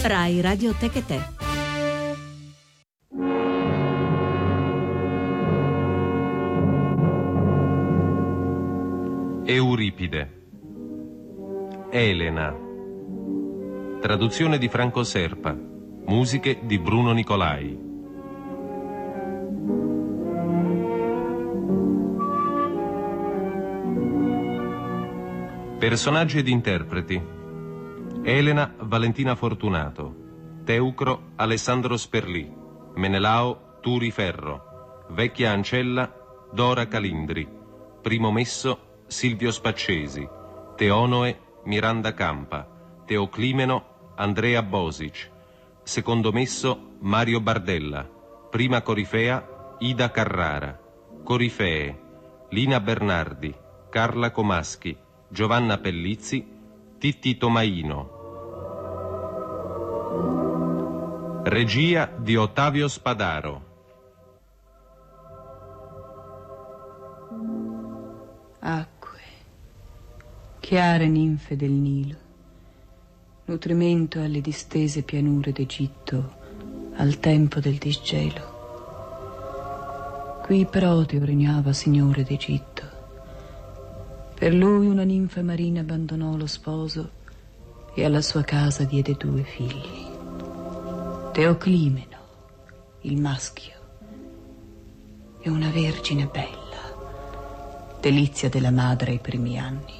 Rai Radio Tecate. Euripide. Elena. Traduzione di Franco Serpa. Musiche di Bruno Nicolai. Personaggi ed interpreti: Elena Valentina Fortunato, Teucro Alessandro Sperlì, Menelao Turi Ferro, Vecchia Ancella Dora Calindri, Primo Messo Silvio Spaccesi, Teonoe Miranda Campa, Teoclimeno Andrea Bosic, Secondo Messo Mario Bardella, Prima Corifea Ida Carrara, Corifee Lina Bernardi, Carla Comaschi, Giovanna Pellizzi, Titti Tomaino. Regia di Ottavio Spadaro. Acque, chiare ninfe del Nilo, nutrimento alle distese pianure d'Egitto al tempo del disgelo. Qui Proteo regnava signore d'Egitto. Per lui una ninfa marina abbandonò lo sposo e alla sua casa diede 2 figli. Teoclimeno, il maschio, e una vergine bella, delizia della madre ai primi anni.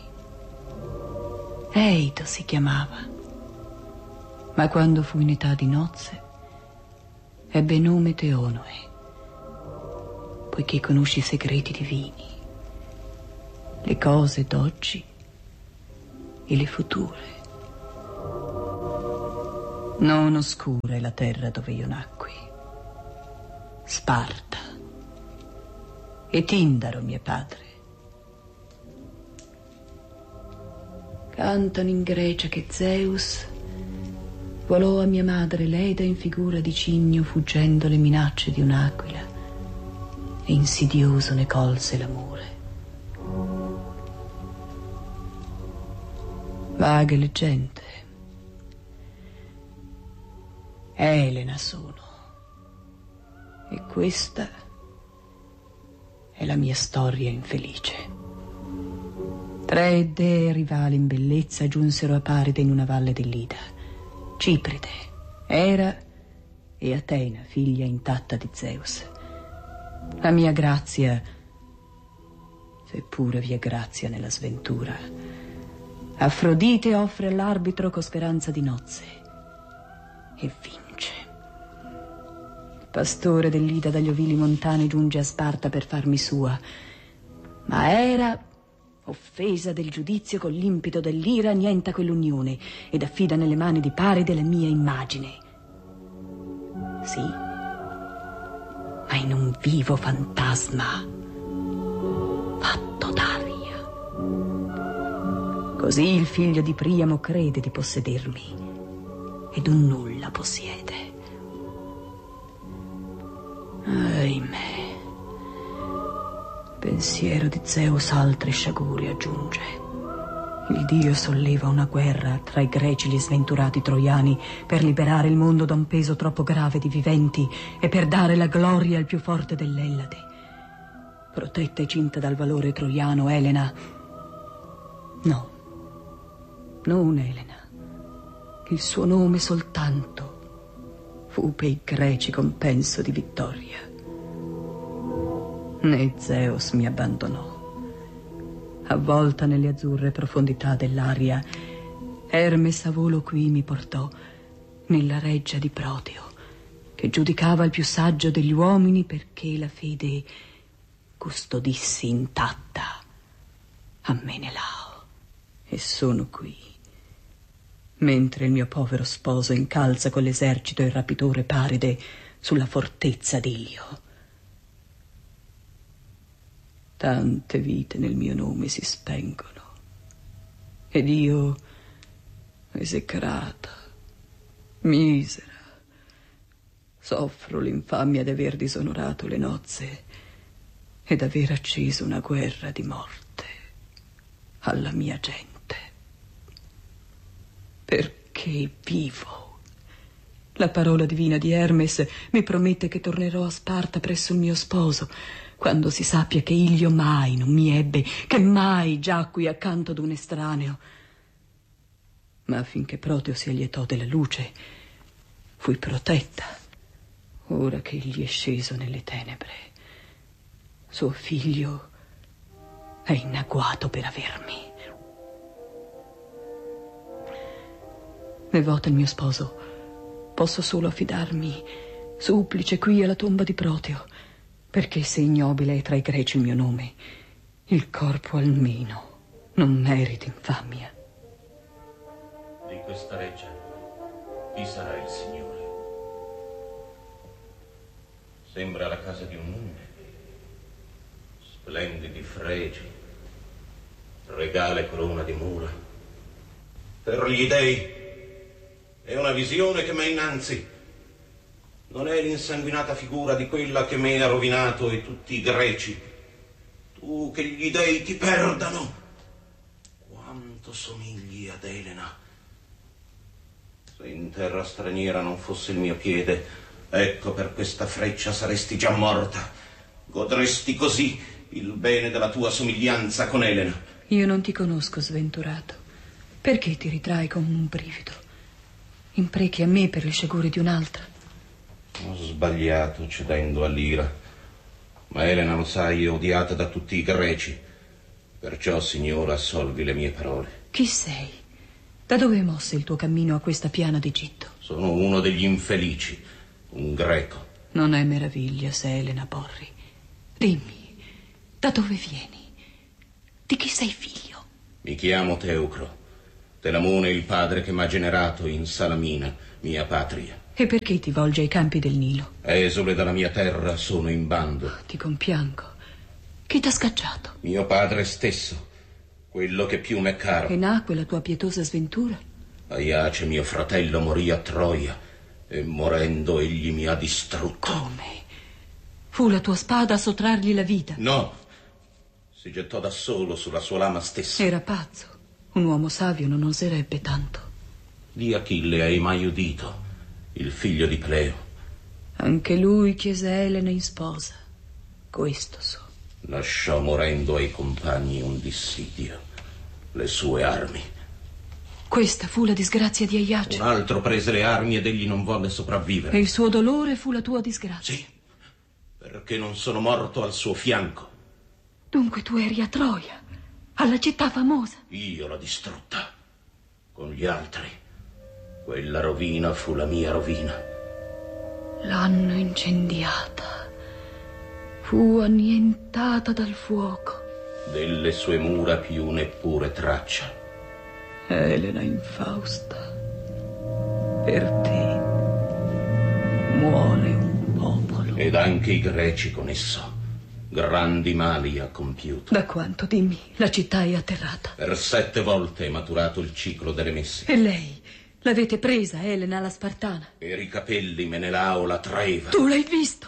Eito si chiamava, ma quando fu in età di nozze ebbe nome Teonoe, poiché conosce i segreti divini, le cose d'oggi e le future. Non oscura è la terra dove io nacqui, Sparta e Tindaro mio padre. Cantano in Grecia che Zeus volò a mia madre Leda in figura di cigno, fuggendo le minacce di un'aquila, e insidioso ne colse l'amore. Vaghe leggende. Elena sono, e questa è la mia storia infelice. 3 dee rivali in bellezza giunsero a Paride in una valle dell'Ida: Cipride, Era e Atena, figlia intatta di Zeus. La mia grazia, seppure vi è grazia nella sventura, Afrodite offre all'arbitro con speranza di nozze e vince. Il pastore dell'Ida dagli ovili montani giunge a Sparta per farmi sua, ma Era, offesa del giudizio, con l'impeto dell'ira annienta quell'unione ed affida nelle mani di Paride la mia immagine. Sì, ma in un vivo fantasma fatto d'aria. Così il figlio di Priamo crede di possedermi ed un nulla possiede. Ahimè, pensiero di Zeus altre sciaguri aggiunge. Il dio solleva una guerra tra i greci e gli sventurati troiani per liberare il mondo da un peso troppo grave di viventi e per dare la gloria al più forte dell'Ellade. Protetta e cinta dal valore troiano, Elena, no, non Elena, che il suo nome soltanto fu per i greci compenso di vittoria. Né Zeus mi abbandonò. Avvolta nelle azzurre profondità dell'aria, Hermes a volo qui mi portò nella reggia di Proteo, che giudicava il più saggio degli uomini, perché la fede custodissi intatta a Menelao. E sono qui, mentre il mio povero sposo incalza con l'esercito il rapitore Paride sulla fortezza d'Ilio. Tante vite nel mio nome si spengono, ed io, esecrata, misera, soffro l'infamia d'aver disonorato le nozze ed aver acceso una guerra di morte alla mia gente. Perché vivo La parola divina di Hermes mi promette che tornerò a Sparta presso il mio sposo, quando si sappia che Ilio mai non mi ebbe, che mai giacqui accanto ad un estraneo. Ma affinché Proteo si allietò della luce, fui protetta. Ora che egli è sceso nelle tenebre, suo figlio è in agguato per avermi. Devota il mio sposo, posso solo affidarmi, supplice, qui alla tomba di Proteo, perché se ignobile è tra i greci il mio nome, il corpo almeno non merita infamia. Di questa reggia, chi sarà il Signore? Sembra la casa di un nunne. Splendidi fregi, regale corona di mura. Per gli dei è una visione che m'è innanzi. Non è l'insanguinata figura di quella che me ha rovinato e tutti i greci. Tu che gli dei ti perdano. Quanto somigli ad Elena. Se in terra straniera non fosse il mio piede, ecco per questa freccia saresti già morta. Godresti così il bene della tua somiglianza con Elena. Io non ti conosco, sventurato. Perché ti ritrai con un brivido? Imprechi a me per le sciagure di un'altra. Ho sbagliato cedendo all'ira, ma Elena, lo sai, è odiata da tutti i greci. Perciò, signora, assolvi le mie parole. Chi sei? Da dove è mosse il tuo cammino a questa piana d'Egitto? Sono uno degli infelici, un greco. Non è meraviglia se Elena Porri. Dimmi, da dove vieni? Di chi sei figlio? Mi chiamo Teucro. Telamone è il padre che m'ha generato in Salamina, mia patria. E perché ti volge ai campi del Nilo? Esule dalla mia terra, sono in bando. Ti compiango. Chi t'ha scacciato? Mio padre stesso, quello che più m'è caro. E nacque la tua pietosa sventura? Aiace, mio fratello, morì a Troia e morendo egli mi ha distrutto. Come? Fu la tua spada a sottrargli la vita? No, si gettò da solo sulla sua lama stessa. Era pazzo. Un uomo savio non oserebbe tanto. Di Achille hai mai udito? Il figlio di Peleo. Anche lui chiese Elena in sposa. Questo so. Lasciò morendo ai compagni un dissidio, le sue armi. Questa fu la disgrazia di Aiace. Un altro prese le armi ed egli non volle sopravvivere. E il suo dolore fu la tua disgrazia. Sì, perché non sono morto al suo fianco. Dunque tu eri a Troia, alla città famosa. Io l'ho distrutta, con gli altri. Quella rovina fu la mia rovina. L'hanno incendiata. Fu annientata dal fuoco. Delle sue mura più neppure traccia. Elena infausta, per te muore un popolo. Ed anche i greci con esso. Grandi mali ha compiuto. Da quanto, dimmi, la città è atterrata? Per 7 volte è maturato il ciclo delle messi. E lei? L'avete presa, Elena, la Spartana? Per i capelli Menelao la traeva. Tu l'hai visto?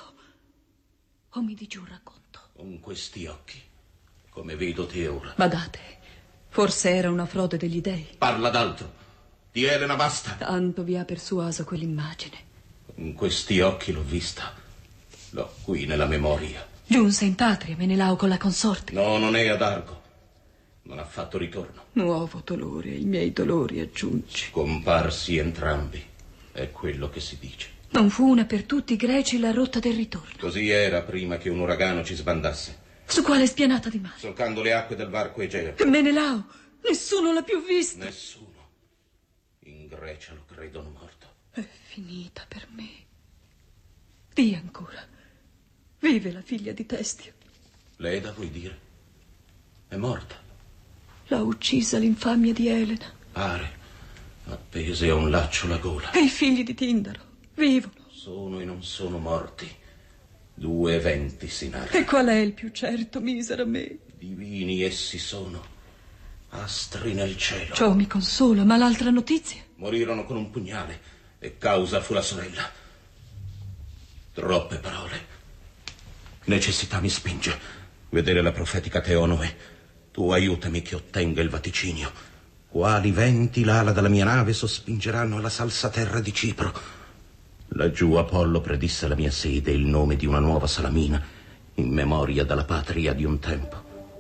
O mi dici un racconto? Con questi occhi, come vedo te ora. Badate, forse era una frode degli dei. Parla d'altro. Di Elena basta. Tanto vi ha persuaso quell'immagine. Con questi occhi l'ho vista. L'ho qui nella memoria. Giunse in patria Menelao con la consorte. No, non è ad Argo. Non ha fatto ritorno. Nuovo dolore ai miei dolori aggiungi. Comparsi entrambi, è quello che si dice. Non fu una per tutti i greci la rotta del ritorno? Così era prima che un uragano ci sbandasse. Su quale spianata di mare? Solcando le acque del varco Egeo. Menelao, nessuno l'ha più visto. Nessuno. In Grecia lo credono morto. È finita per me. Dì ancora. Vive la figlia di Testio. Leda, vuoi dire? È morta. L'ha uccisa l'infamia di Elena. Pare. Appese a un laccio la gola. E i figli di Tindaro vivono. Sono e non sono morti. 2 eventi si narrano. E qual è il più certo, misera me? Divini essi sono. Astri nel cielo. Ciò mi consola, ma l'altra notizia? Morirono con un pugnale e causa fu la sorella. Troppe parole. Necessità mi spinge. Vedere la profetica Teonoe. Tu aiutami che ottenga il vaticinio. Quali venti l'ala della mia nave sospingeranno alla salsa terra di Cipro. Laggiù Apollo predisse la mia sede e il nome di una nuova Salamina, in memoria della patria di un tempo.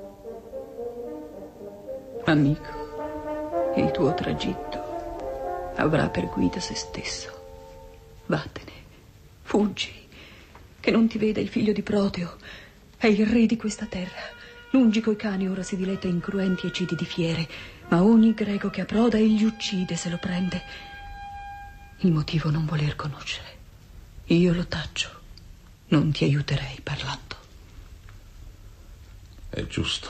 Amico, il tuo tragitto avrà per guida se stesso. Vattene, fuggi, che non ti veda il figlio di Proteo. È il re di questa terra. Lungi coi cani ora si diletta in cruenti eccidi di fiere, ma ogni greco che approda egli uccide se lo prende. Il motivo non voler conoscere. Io lo taccio. Non ti aiuterei parlando. È giusto.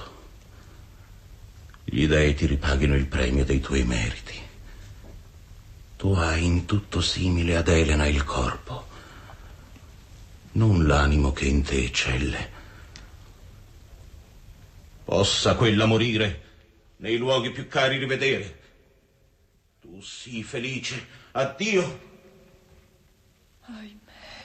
Gli dei ti ripaghino il premio dei tuoi meriti. Tu hai in tutto simile ad Elena il corpo, non l'animo che in te eccelle. Possa quella morire, nei luoghi più cari rivedere. Tu sii felice, addio. Ahimè,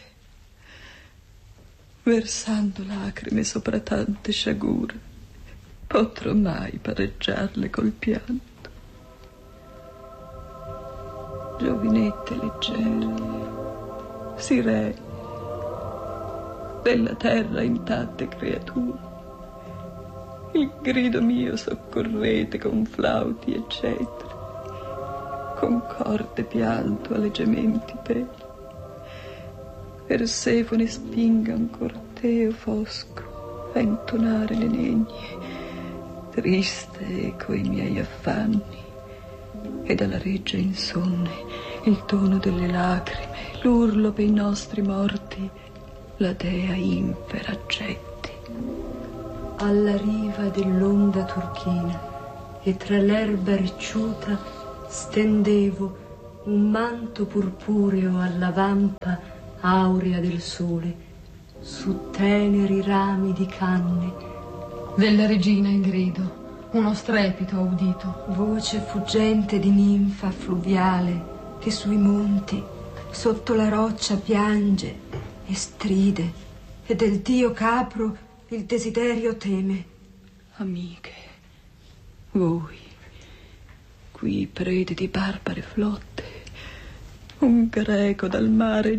versando lacrime sopra tante sciagure, potrò mai pareggiarle col pianto. Giovinette leggere, sirene, della terra intatte creature, il grido mio soccorrete con flauti e cetri, con corde pianto alle gementi peli. Persefone spinga un corteo fosco a intonare le negne, triste eco i miei affanni, e dalla reggia insonne il tono delle lacrime, l'urlo per i nostri morti, la dea infera getti. Alla riva dell'onda turchina e tra l'erba ricciuta stendevo un manto purpureo alla vampa aurea del sole su teneri rami di canne. Della regina in grido, uno strepito ho udito. Voce fuggente di ninfa fluviale che sui monti sotto la roccia piange e stride, e del dio capro il desiderio teme. Amiche, voi, qui prede di barbare flotte, un greco dal mare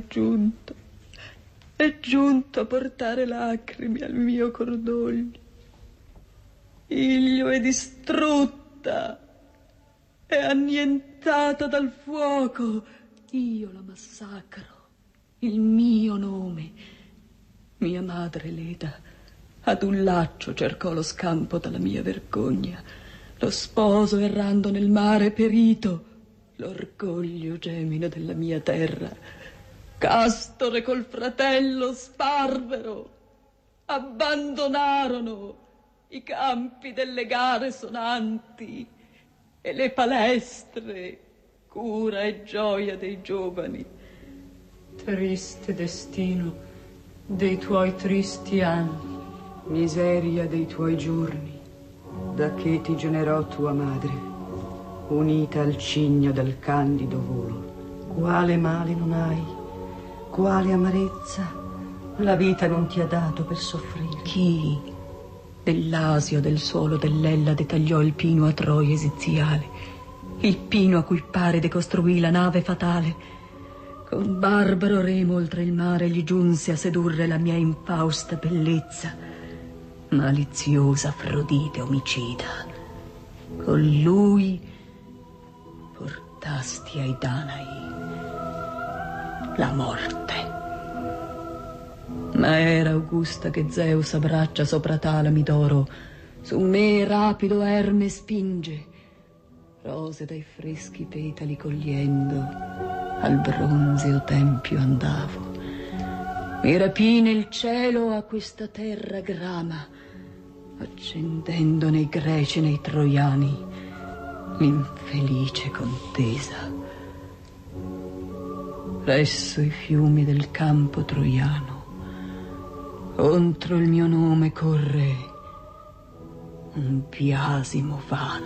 è giunto a portare lacrime al mio cordoglio. Ilio è distrutta, è annientata dal fuoco. Io la massacro, il mio nome. Mia madre Leda ad un laccio cercò lo scampo dalla mia vergogna. Lo sposo errando nel mare perito, l'orgoglio gemino della mia terra. Castore col fratello sparvero abbandonarono i campi delle gare sonanti e le palestre, cura e gioia dei giovani. Triste destino dei tuoi tristi anni, miseria dei tuoi giorni, da che ti generò tua madre, unita al cigno del candido volo. Quale male non hai, quale amarezza la vita non ti ha dato per soffrire. Chi dell'asio del suolo dell'Ellade tagliò il pino a Troia esiziale, il pino a cui Paride costruì la nave fatale? Con barbaro remo oltre il mare gli giunse a sedurre la mia infausta bellezza. Maliziosa Afrodite omicida, con lui portasti ai Danai la morte. Ma era Augusta che Zeus abbraccia sopra talami d'oro, su me rapido Erme spinge, rose dai freschi petali cogliendo, al bronzeo tempio andavo. Mi rapì nel cielo a questa terra grama, accendendo nei greci e nei troiani l'infelice contesa. Presso i fiumi del campo troiano, contro il mio nome corre un biasimo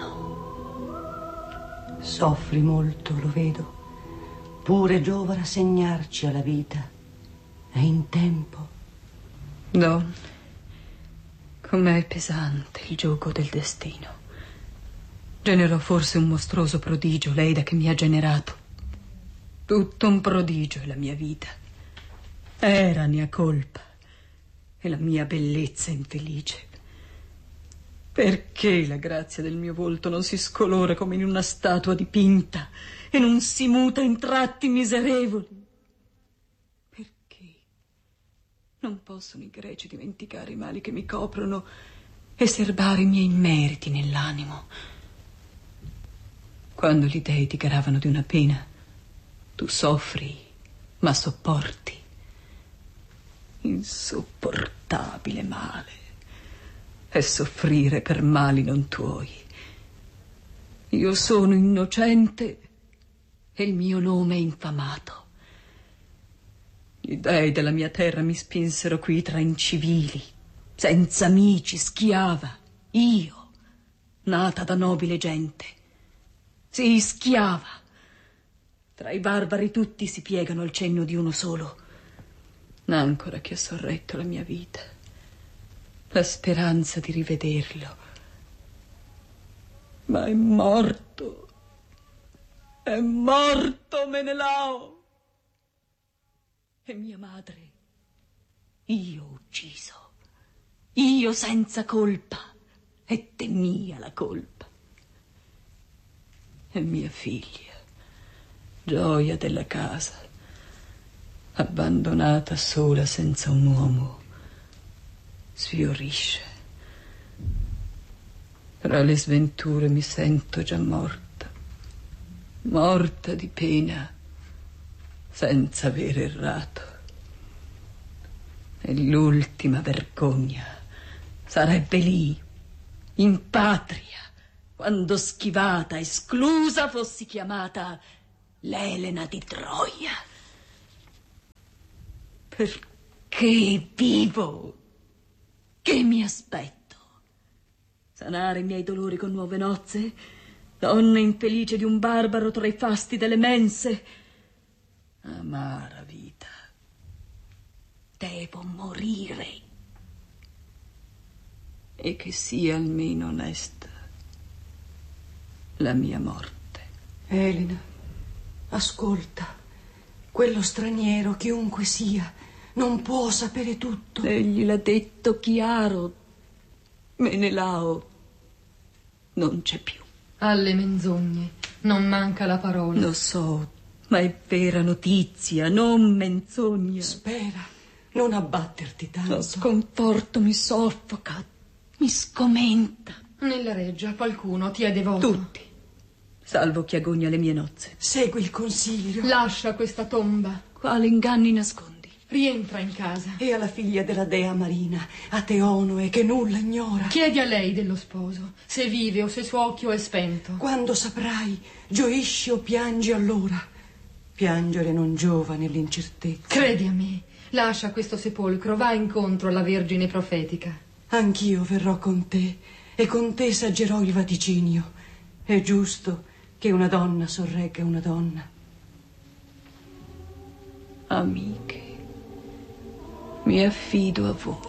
vano. Soffri molto, lo vedo, pure giova rassegnarci alla vita. È in tempo. Donne, com'è pesante il gioco del destino. Generò forse un mostruoso prodigio lei da che mi ha generato. Tutto un prodigio è la mia vita. Era mia colpa e la mia bellezza infelice. Perché la grazia del mio volto non si scolora come in una statua dipinta e non si muta in tratti miserevoli? Perché non possono i greci dimenticare i mali che mi coprono e serbare i miei meriti nell'animo? Quando gli dei ti gravano di una pena, tu soffri, ma sopporti. Insopportabile male è soffrire per mali non tuoi. Io sono innocente e il mio nome è infamato. Gli dei della mia terra mi spinsero qui tra incivili, senza amici, schiava. Io, nata da nobile gente. Sì, schiava. Tra i barbari tutti si piegano al cenno di uno solo. Ancora che ha sorretto la mia vita, la speranza di rivederlo. Ma è morto Menelao. E mia madre io ho ucciso, io senza colpa, e mia la colpa. E mia figlia, gioia della casa, abbandonata sola senza un uomo, sfiorisce. Tra le sventure mi sento già morta, morta di pena, senza aver errato. E l'ultima vergogna sarebbe lì, in patria, quando schivata, esclusa, fossi chiamata l'Elena di Troia. Perché vivo? Che mi aspetto? Sanare i miei dolori con nuove nozze? Donna infelice di un barbaro tra i fasti delle mense? Amara vita, devo morire. E che sia almeno onesta la mia morte. Elena, ascolta. Quello straniero, chiunque sia, non può sapere tutto. Egli l'ha detto chiaro. Menelao non c'è più. Alle menzogne non manca la parola. Lo so, ma è vera notizia, non menzogna. Spera, non abbatterti tanto. Lo sconforto mi soffoca, mi scomenta. Nella reggia qualcuno ti è devoto. Tutti, salvo chi agogna le mie nozze. Segui il consiglio. Lascia questa tomba. Quali inganni nascondi? Rientra in casa. E alla figlia della dea Marina, a Teonoe, che nulla ignora. Chiedi a lei dello sposo, se vive o se suo occhio è spento. Quando saprai, gioisci o piangi allora. Piangere non giova nell'incertezza. Credi a me, lascia questo sepolcro, va incontro alla Vergine profetica. Anch'io verrò con te e con te saggerò il vaticinio. È giusto che una donna sorregga una donna. Amiche, mi affido a voi.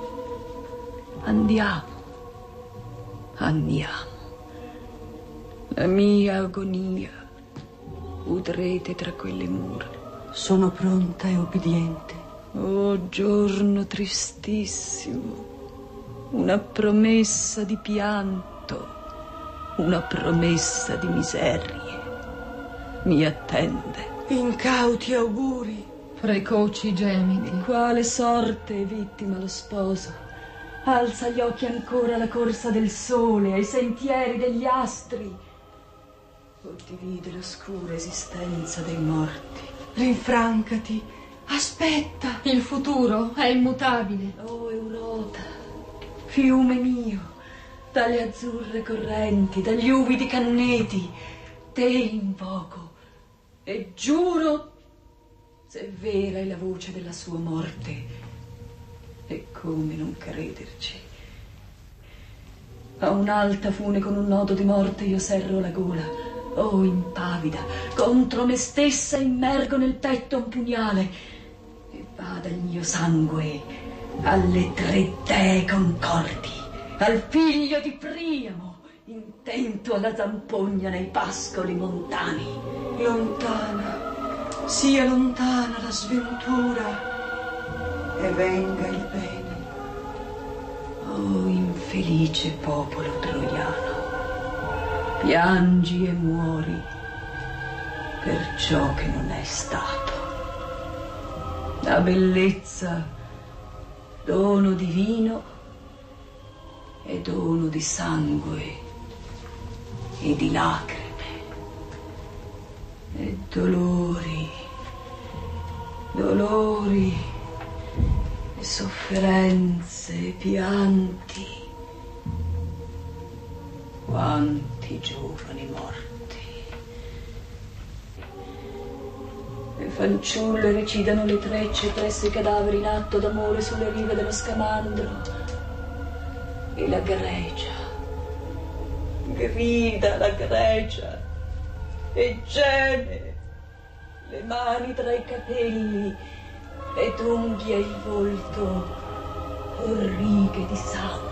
Andiamo. La mia agonia udrete tra quelle mura. Sono pronta e obbediente. Oh, giorno tristissimo. Una promessa di pianto, una promessa di miserie mi attende. Incauti auguri. Precoci gemiti. Di quale sorte è vittima lo sposo? Alza gli occhi ancora alla corsa del sole, ai sentieri degli astri, o divide l'oscura esistenza dei morti. Rinfrancati. Aspetta. Il futuro è immutabile. Oh, Eurota, fiume mio, dalle azzurre correnti, dagli uvidi canneti, te invoco e giuro, se vera è la voce della sua morte, e come non crederci. A un'alta fune con un nodo di morte io serro la gola, oh impavida, contro me stessa immergo nel petto un pugnale, e vada il mio sangue alle tre dee concordi, al figlio di Priamo, intento alla zampogna nei pascoli montani. Lontana, sia lontana la sventura e venga il bene. Oh, infelice popolo troiano, piangi e muori per ciò che non è stato. La bellezza, dono divino, è dono di sangue e di lacrime e dolori, dolori e sofferenze e pianti. Quanti giovani morti. Le fanciulle recidano le trecce presso i cadaveri in atto d'amore sulle rive dello Scamandro. E la Grecia grida, la Grecia, e geme, le mani tra i capelli ed unghie il volto con righe di sangue.